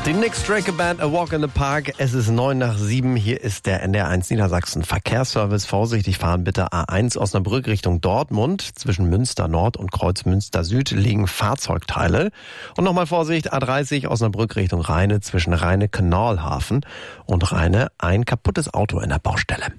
Die Nick Straker Band, A Walk in the Park. Es ist 7:09. Hier ist der NDR1 Niedersachsen Verkehrsservice. Vorsichtig fahren bitte. A1 Osnabrück Richtung Dortmund. Zwischen Münster Nord und Kreuz Münster Süd liegen Fahrzeugteile. Und nochmal Vorsicht, A30 Osnabrück Richtung Rheine. Zwischen Rheine-Kanalhafen und Rheine ein kaputtes Auto in der Baustelle.